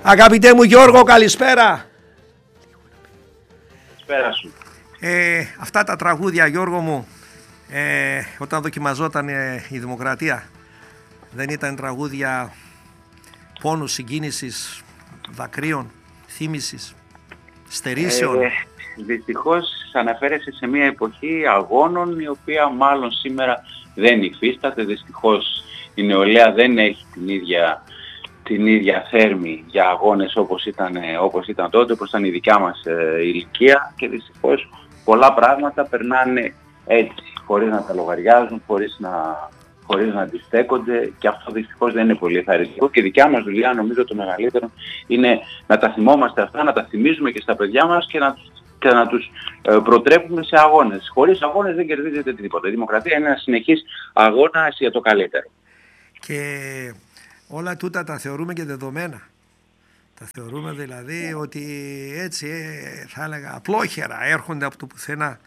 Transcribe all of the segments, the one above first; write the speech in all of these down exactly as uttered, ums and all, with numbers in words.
Αγαπητέ μου Γιώργο, καλησπέρα. Καλησπέρα σου. Ε, αυτά τα τραγούδια, Γιώργο μου, ε, όταν δοκιμαζόταν ε, η Δημοκρατία, δεν ήταν τραγούδια πόνου, συγκίνησης, δακρύων, θύμησης, στερήσεων? Ε, δυστυχώς αναφέρεσαι σε μια εποχή αγώνων η οποία μάλλον σήμερα δεν υφίσταται. Δυστυχώς η νεολαία δεν έχει την ίδια, την ίδια θέρμη για αγώνες όπως ήταν, όπως ήταν τότε, όπως ήταν η δικιά μας ε, ηλικία, και δυστυχώς πολλά πράγματα περνάνε έτσι, χωρίς να τα λογαριάζουν, χωρίς να, χωρίς να αντιστέκονται, και αυτό δυστυχώς δεν είναι πολύ εθαρρυντικό, και η δικιά μας δουλειά, νομίζω το μεγαλύτερο, είναι να τα θυμόμαστε αυτά, να τα θυμίζουμε και στα παιδιά μας και να, και να τους ε, προτρέπουμε σε αγώνες. Χωρίς αγώνες δεν κερδίζεται τίποτα. Η δημοκρατία είναι ένα συνεχής αγώνα για το καλύτερο. Και όλα τούτα τα θεωρούμε και δεδομένα. Τα θεωρούμε δηλαδή ότι έτσι θα έλεγα απλόχερα έρχονται από το πουθενά.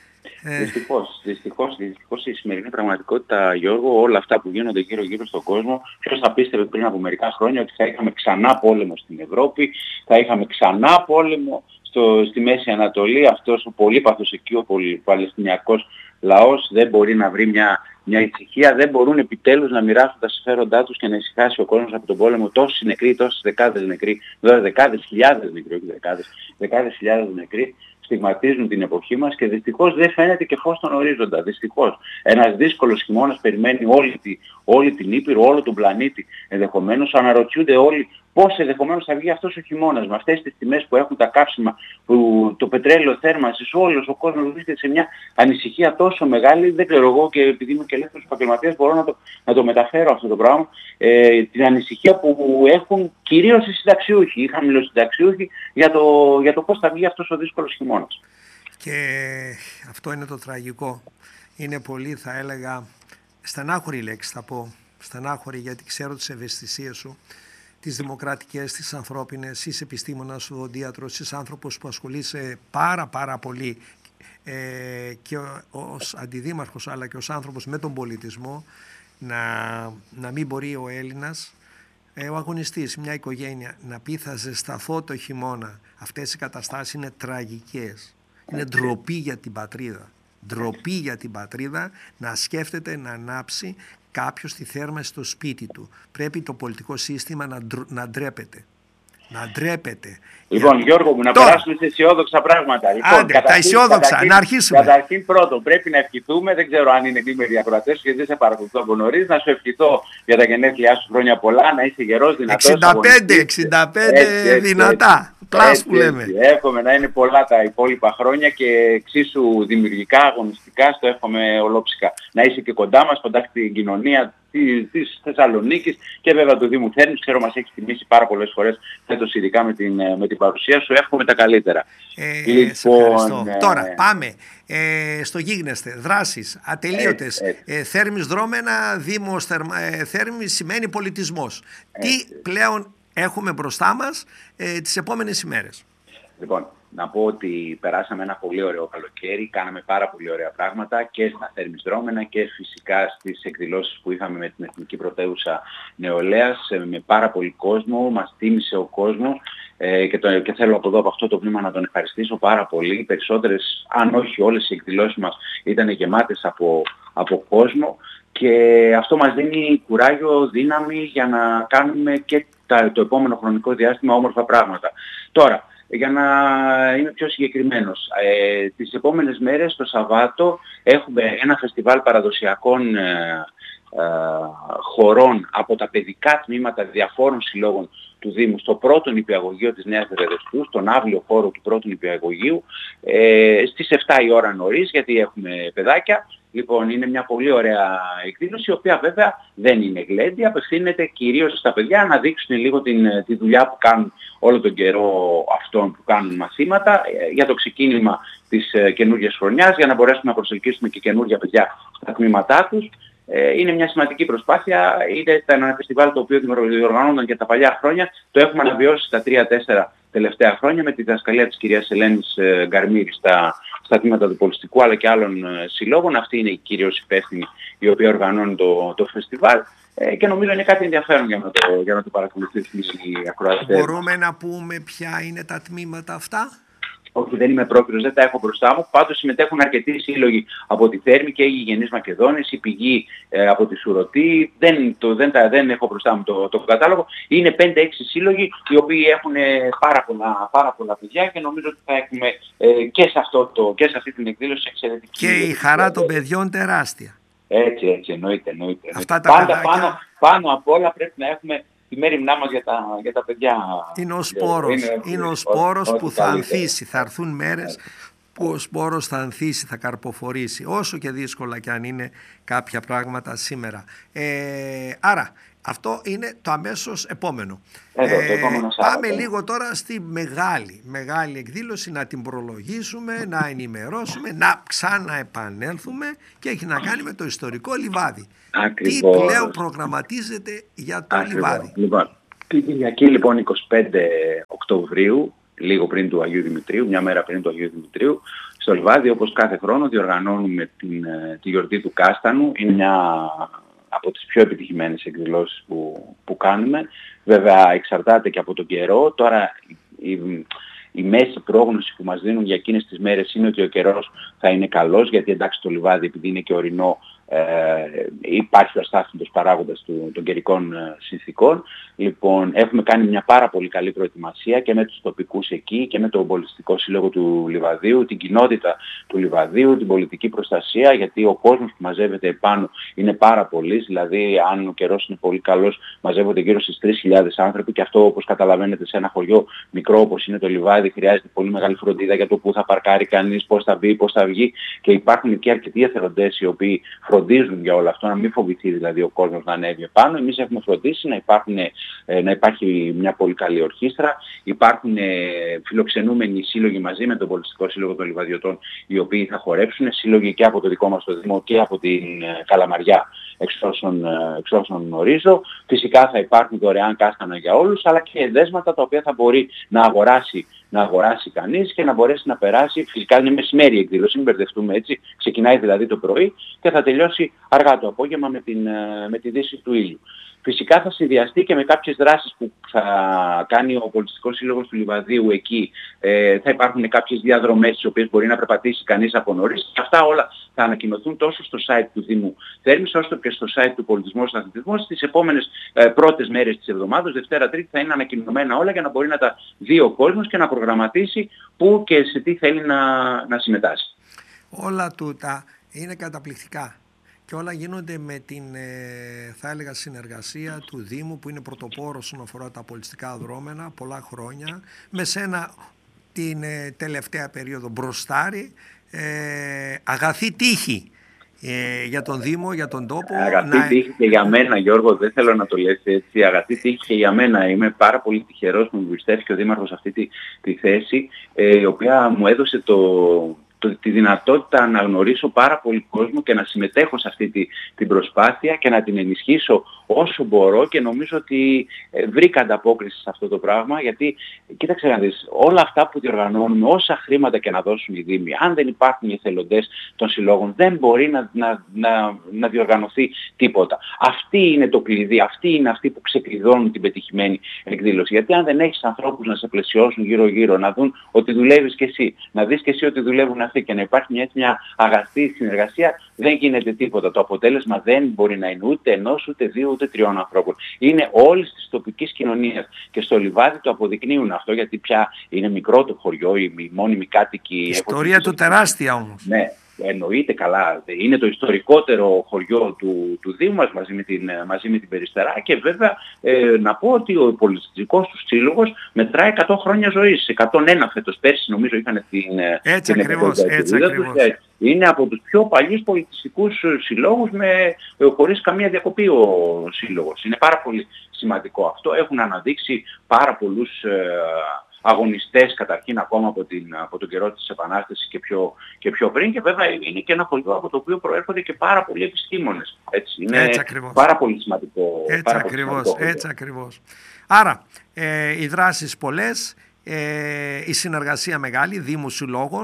Δυστυχώς, δυστυχώς, δυστυχώς η σημερινή πραγματικότητα, Γιώργο, όλα αυτά που γίνονται γύρω γύρω στον κόσμο, ποιος θα πίστευε πριν από μερικά χρόνια ότι θα είχαμε ξανά πόλεμο στην Ευρώπη, θα είχαμε ξανά πόλεμο στο, στη Μέση Ανατολή, αυτός ο πολύπαθος εκεί ο παλαιστινιακός λαός δεν μπορεί να βρει μια, μια ησυχία, δεν μπορούν επιτέλους να μοιράσουν τα συμφέροντά τους και να ησυχάσει ο κόσμος από τον πόλεμο. Τόσοι νεκροί, τόσες δεκάδες νεκροί, βέβαια δεκάδες χιλιάδες νεκροί, όχι δεκάδες, δεκάδες χιλιάδες νεκροί στιγματίζουν την εποχή μας, και δυστυχώς δεν φαίνεται και φως στον ορίζοντα. Δυστυχώς. Ένας δύσκολος χειμώνας περιμένει όλη, τη, όλη την Ήπειρο, όλο τον πλανήτη. Ενδεχομένως αναρωτιούνται όλοι πώς ενδεχομένως θα βγει αυτός ο χειμώνας με αυτές τις τιμές που έχουν τα καύσιμα, που το πετρέλαιο θέρμανσης, όλος ο κόσμος βρίσκεται σε μια ανησυχία τόσο μεγάλη. Δεν ξέρω, εγώ, και επειδή είμαι και ελεύθερος επαγγελματίας, μπορώ να το, να το μεταφέρω αυτό το πράγμα. Ε, την ανησυχία που έχουν κυρίως οι συνταξιούχοι, οι χαμηλοσυνταξιούχοι, για το, για το πώς θα βγει αυτός ο δύσκολος χειμώνας. Και αυτό είναι το τραγικό. Είναι πολύ, θα έλεγα, στενάχωρη λέξη θα πω. Στενάχωρη, γιατί ξέρω τις ευαισθησίες σου, τις δημοκρατικές, τις ανθρώπινες. Είσαι επιστήμονας, οδοντίατρος, είσαι άνθρωπος που ασχολείσαι πάρα πάρα πολύ ε, και ως αντιδήμαρχος αλλά και ως άνθρωπος με τον πολιτισμό, να, να μην μπορεί ο Έλληνας, ε, ο αγωνιστής, μια οικογένεια, να πει θα ζεσταθώ το χειμώνα. Αυτές οι καταστάσεις είναι τραγικές. Είναι ντροπή για την πατρίδα. Ντροπή για την πατρίδα να σκέφτεται να ανάψει κάποιος τη θέρμανση στο σπίτι του. Πρέπει το πολιτικό σύστημα να, ντρο, να ντρέπεται. Να ντρέπεται. Λοιπόν, για... Γιώργο μου, να Τώρα... περάσουμε σε αισιόδοξα πράγματα. Λοιπόν, Άντε, τα αισιόδοξα, καταρχήν, να αρχίσουμε. Καταρχήν πρώτον, πρέπει να ευχηθούμε, δεν ξέρω αν είναι ενήμεροι οι ακροατές, γιατί δεν σε παρακολουθώ από νωρίς, να σου ευχηθώ για τα γενέθλιά σου χρόνια πολλά, να είσαι γερός, δυνατός. εξήντα πέντε, εξήντα πέντε έτσι, έτσι, δυνατά. Πλάς που λέμε. Εύχομαι να είναι πολλά τα υπόλοιπα χρόνια και εξίσου δημιουργικά, αγωνιστικά, στο εύχομαι ολόψυχα. Να είσαι και κοντά μας, κοντά στην κοινωνία της Θεσσαλονίκης και βέβαια του Δήμου Θέρμης. Ξέρω μας έχεις τιμήσει πάρα πολλές φορές φέτος, ειδικά με την, με την παρουσία σου. Εύχομαι τα καλύτερα. Ε, λοιπόν, ε, Τώρα πάμε ε, στο γίγνεσθε. Δράσεις ατελείωτες. Ε, ε, Θέρμης δρόμενα, Δήμος ε, Θέρμης σημαίνει πολιτισμός. Ε, Τι ε, πλέον έχουμε μπροστά μας ε, τις επόμενες ημέρες? Λοιπόν, να πω ότι περάσαμε ένα πολύ ωραίο καλοκαίρι, κάναμε πάρα πολύ ωραία πράγματα και στα Θέρμης δρόμενα και φυσικά στις εκδηλώσεις που είχαμε με την Εθνική Πρωτεύουσα Νεολαίας, με πάρα πολύ κόσμο, μας τίμησε ο κόσμος ε, και, το, και θέλω από εδώ από αυτό το πνεύμα να τον ευχαριστήσω πάρα πολύ. Οι περισσότερες, αν όχι όλες οι εκδηλώσεις μας ήταν γεμάτες από, από κόσμο, και αυτό μας δίνει κουράγιο, δύναμη για να κάνουμε και τα, το επόμενο χρονικό διάστημα όμορφα πράγματα. Τώρα, για να είμαι πιο συγκεκριμένος, ε, τις επόμενες μέρες, το Σαββάτο, έχουμε ένα φεστιβάλ παραδοσιακών ε, ε, χορών από τα παιδικά τμήματα διαφόρων συλλόγων του Δήμου στο πρώτο νηπιαγωγείο της Νέας Δεδεστού, στον αύριο χώρο του πρώτου νηπιαγωγείου, ε, στις επτά η ώρα νωρίς, γιατί έχουμε παιδάκια. Λοιπόν, είναι μια πολύ ωραία εκδήλωση, η οποία βέβαια δεν είναι γλέντι, απευθύνεται κυρίως στα παιδιά να δείξουν λίγο την, τη δουλειά που κάνουν όλο τον καιρό αυτών που κάνουν μαθήματα για το ξεκίνημα της καινούργιας χρονιάς, για να μπορέσουμε να προσελκύσουμε και καινούργια παιδιά στα τμήματά τους. Είναι μια σημαντική προσπάθεια. Είναι ένα φεστιβάλ το οποίο διοργανώνονταν και τα παλιά χρόνια. Το έχουμε αναβιώσει στα τρία τέσσερα τελευταία χρόνια με τη διδασκαλία της κυρίας Ελένης Γκαρμύρη στα, στα τμήματα του Πολιστικού αλλά και άλλων συλλόγων. Αυτή είναι η κυρίως υπεύθυνη η οποία οργανώνει το, το φεστιβάλ. ε, και νομίζω είναι κάτι ενδιαφέρον για να το, για να το παρακολουθήσουν οι ακροατές. Μπορούμε να πούμε ποια είναι τα τμήματα αυτά? Όχι, δεν είμαι πρόκειτος, δεν τα έχω μπροστά μου. Πάντως συμμετέχουν αρκετοί σύλλογοι από τη Θέρμη και η Γηγενής Μακεδόνης, η Πηγή ε, από τη Σουρωτή. Δεν, το, δεν, τα, δεν έχω μπροστά μου το, το κατάλογο. Είναι πέντε έξι σύλλογοι οι οποίοι έχουν ε, πάρα, πολλά, πάρα πολλά παιδιά και νομίζω ότι θα έχουμε ε, και, σε αυτό το, και σε αυτή την εκδήλωση εξαιρετική. Και η χαρά των παιδιών τεράστια. Έτσι, έτσι, εννοείται. εννοείται. Αυτά τα Πάντα παιδάκια... πάνω, πάνω απ' όλα πρέπει να έχουμε τη μέριμνά μας για τα, για τα παιδιά. Είναι ο σπόρος, είναι, είναι ο σπόρος ό, που θα ανθίσει. Θα έρθουν μέρες που ο σπόρος θα ανθίσει, θα καρποφορήσει, όσο και δύσκολα και αν είναι κάποια πράγματα σήμερα. Ε, άρα, αυτό είναι το αμέσως επόμενο. Εδώ, το επόμενο ε, πάμε λίγο τώρα στη μεγάλη, μεγάλη εκδήλωση, να την προλογίσουμε, να ενημερώσουμε, να ξαναεπανέλθουμε και έχει να κάνει με το ιστορικό Λιβάδι. Ακριβώς. Τι πλέον προγραμματίζεται για το Ακριβώς. Λιβάδι? Λοιπόν, την Κυριακή λοιπόν εικοστή πέμπτη Οκτωβρίου, λίγο πριν του Αγίου Δημητρίου, μια μέρα πριν του Αγίου Δημητρίου, στο Λιβάδι όπως κάθε χρόνο διοργανώνουμε την, τη γιορτή του Κάστανου. Είναι μια από τις πιο επιτυχημένες εκδηλώσεις που, που κάνουμε. Βέβαια εξαρτάται και από τον καιρό. Τώρα η, η, η μέση πρόγνωση που μας δίνουν για εκείνες τις μέρες είναι ότι ο καιρός θα είναι καλός, γιατί εντάξει το Λιβάδι επειδή είναι και ορεινό, Ε, υπάρχει ο αστάθμητος παράγοντας του, των καιρικών ε, συνθηκών. Λοιπόν, έχουμε κάνει μια πάρα πολύ καλή προετοιμασία και με τους τοπικούς εκεί και με τον Πολιτιστικό Σύλλογο του Λιβαδίου, την κοινότητα του Λιβαδίου, την πολιτική προστασία, γιατί ο κόσμος που μαζεύεται επάνω είναι πάρα πολύς. Δηλαδή, αν ο καιρός είναι πολύ καλός, μαζεύονται γύρω στις τρεις χιλιάδες άνθρωποι και αυτό, όπως καταλαβαίνετε, σε ένα χωριό μικρό όπως είναι το Λιβάδι, χρειάζεται πολύ μεγάλη φροντίδα για το πού θα παρκάρει κανείς, πώς θα μπει, πώς θα βγει, και υπάρχουν και αρκετοί εθελοντές οι οποίοι φροντίζουν για όλο αυτό, να μην φοβηθεί δηλαδή ο κόσμος να ανέβει επάνω. Εμείς έχουμε φροντίσει να, υπάρχουν, να υπάρχει μια πολύ καλή ορχήστρα, υπάρχουν φιλοξενούμενοι σύλλογοι μαζί με τον Πολιτιστικό Σύλλογο των Λιβαδιωτών, οι οποίοι θα χορέψουν, σύλλογοι και από το δικό μας το Δήμο και από την Καλαμαριά, εξ όσων, εξ όσων γνωρίζω. Φυσικά θα υπάρχουν δωρεάν κάστανα για όλους, αλλά και δέσματα τα οποία θα μπορεί να αγοράσει να αγοράσει κανείς και να μπορέσει να περάσει. Φυσικά είναι μεσημέρι η εκδήλωση, μην μπερδευτούμε έτσι. Ξεκινάει δηλαδή το πρωί και θα τελειώσει αργά το απόγευμα με, την, με τη δύση του ήλιου. Φυσικά θα συνδυαστεί και με κάποιες δράσεις που θα κάνει ο Πολιτιστικός Σύλλογος του Λιβαδίου εκεί. Ε, θα υπάρχουν κάποιες διαδρομές τις οποίες μπορεί να περπατήσει κανείς από νωρίς. Αυτά όλα θα ανακοινωθούν τόσο στο site του Δήμου Θέρμης όσο και στο site του Πολιτισμού και Αθλητισμού. Στις επόμενες ε, πρώτες μέρες της εβδομάδας, Δευτέρα Τρίτη, θα είναι ανακοινωμένα όλα για να μπορεί να τα δει ο κόσμος και να προγραμματίσει πού και σε τι θέλει να, να συμμετάσχει. Όλα τούτα είναι καταπληκτικά. Και όλα γίνονται με την, θα έλεγα, συνεργασία του Δήμου, που είναι πρωτοπόρος όσον αφορά τα πολιτιστικά δρόμενα πολλά χρόνια. Με σένα την τελευταία περίοδο μπροστάρι, ε, αγαθή τύχη ε, για τον Δήμο, για τον τόπο. Αγαθή να... τύχη και για μένα, Γιώργο, δεν θέλω να το λες έτσι. Αγαθή τύχη και για μένα. Είμαι πάρα πολύ τυχερός που μου βριστεύει και ο Δήμαρχος αυτή τη, τη θέση, ε, η οποία μου έδωσε το... Το, τη δυνατότητα να γνωρίσω πάρα πολύ κόσμο και να συμμετέχω σε αυτή τη, την προσπάθεια και να την ενισχύσω όσο μπορώ, και νομίζω ότι ε, βρήκα ανταπόκριση σε αυτό το πράγμα, γιατί κοίταξε να δεις, όλα αυτά που διοργανώνουμε, όσα χρήματα και να δώσουν οι Δήμοι, αν δεν υπάρχουν οι εθελοντές των συλλόγων, δεν μπορεί να, να, να, να διοργανωθεί τίποτα. Αυτή είναι το κλειδί, αυτοί είναι αυτοί που ξεκλειδώνουν την πετυχημένη εκδήλωση. Γιατί αν δεν έχεις ανθρώπους να σε πλαισιώσουν γύρω-γύρω, να δουν ότι δουλεύεις και εσύ, να δεις και εσύ ότι δουλεύουν και να υπάρχει μια, μια αγαστή συνεργασία, δεν γίνεται τίποτα. Το αποτέλεσμα δεν μπορεί να είναι ούτε ενός, ούτε δύο, ούτε τριών ανθρώπων. Είναι όλης της τοπικής κοινωνίας. Και στο Λιβάδι το αποδεικνύουν αυτό, γιατί πια είναι μικρό το χωριό, οι μόνιμοι κάτοικοι. Η ιστορία του τεράστια όμως. Ναι. Εννοείται καλά. Είναι το ιστορικότερο χωριό του, του Δήμου μας μαζί με την, μαζί με την Περιστερά, και βέβαια ε, να πω ότι ο πολιτιστικός του σύλλογος μετράει εκατό χρόνια ζωής. εκατόν ένα φέτος, πέρσι νομίζω είχαν την... Έτσι την ακριβώς, έτσι ακριβώς. Είναι από τους πιο παλιούς πολιτιστικούς συλλόγους, με, χωρίς καμία διακοπή ο σύλλογος. Είναι πάρα πολύ σημαντικό αυτό. Έχουν αναδείξει πάρα πολλούς... Ε, αγωνιστές καταρχήν ακόμα από, την, από τον καιρό της Επανάστασης και πιο, και πιο πριν, και βέβαια είναι και ένα χωριό από το οποίο προέρχονται και πάρα πολλοί επιστήμονες. Έτσι, είναι έτσι πάρα πολύ σημαντικό. Έτσι πάρα ακριβώς, πολύ σημαντικό έτσι ακριβώς. Άρα, ε, οι δράσεις πολλές, ε, η συνεργασία μεγάλη, Δήμου Συλλόγων,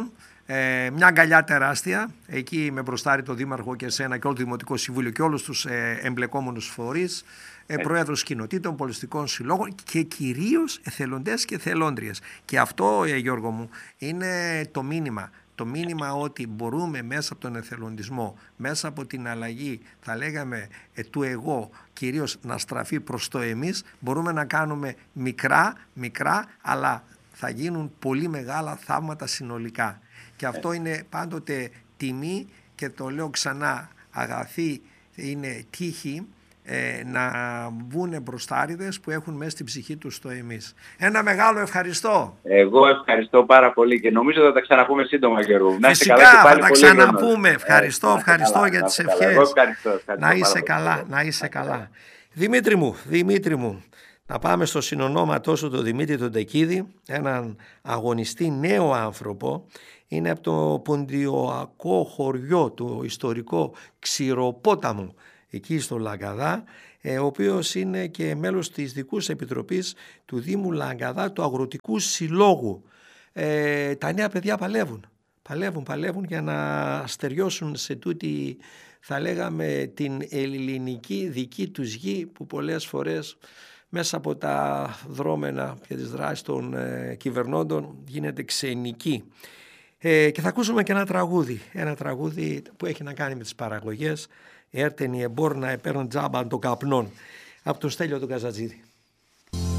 Ε, μια αγκαλιά τεράστια, εκεί με μπροστάρι το Δήμαρχο και εσένα και όλο το Δημοτικό Συμβούλιο και όλους τους ε, εμπλεκόμενους φορείς, ε, προέδρους κοινοτήτων, πολιτιστικών συλλόγων και κυρίως εθελοντές και εθελόντριες. Και αυτό, ε, Γιώργο μου, είναι το μήνυμα. Το μήνυμα ότι μπορούμε μέσα από τον εθελοντισμό, μέσα από την αλλαγή, θα λέγαμε, ε, του εγώ, κυρίως να στραφεί προς το εμείς, μπορούμε να κάνουμε μικρά, μικρά, αλλά θα γίνουν πολύ μεγάλα θαύματα συνολικά. Και αυτό είναι πάντοτε τιμή και το λέω ξανά, αγαθή είναι τύχη ε, να βγουν μπροστάριδες που έχουν μέσα στην ψυχή τους το εμείς. Ένα μεγάλο ευχαριστώ. Εγώ ευχαριστώ πάρα πολύ και νομίζω θα τα ξαναπούμε σύντομα, Γιώργο. Φυσικά θα τα ξαναπούμε. Ευχαριστώ, ευχαριστώ για τις ευχές. Να είσαι καλά, να είσαι καλά. Δημήτρη μου, Δημήτρη μου, να πάμε στο συνονόματό σου, τον Δημήτρη τον Τεκίδη, έναν αγωνιστή νέο άνθρωπο. Είναι από το ποντιοακό χωριό, το ιστορικό Ξηροπόταμο, εκεί στο Λαγκαδά, ο οποίος είναι και μέλος της Δικούς Επιτροπής του Δήμου Λαγκαδά, του Αγροτικού Συλλόγου. Ε, τα νέα παιδιά παλεύουν, παλεύουν, παλεύουν για να στεριώσουν σε τούτη, θα λέγαμε, την ελληνική δική τους γη που πολλές φορές μέσα από τα δρόμενα και τις δράσεις των ε, κυβερνώντων γίνεται ξενική. Ε, και θα ακούσουμε και ένα τραγούδι, ένα τραγούδι που έχει να κάνει με τις παραγωγές. Έρτεν οι εμπόρ να επέρνουν τζάμπαν των καπνών, από τον Στέλιο τον Καζατζίδη.